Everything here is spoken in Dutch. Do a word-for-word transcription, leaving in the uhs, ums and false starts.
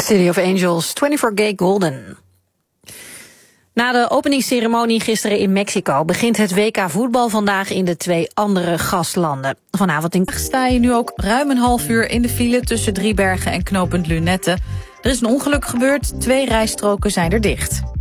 City of Angels, twenty-four Gay Golden. Na de openingsceremonie gisteren in Mexico begint het W K voetbal vandaag in de twee andere gastlanden. Vanavond in sta je nu ook ruim een half uur in de file tussen Driebergen en knooppunt Lunette. Er is een ongeluk gebeurd, twee rijstroken zijn er dicht.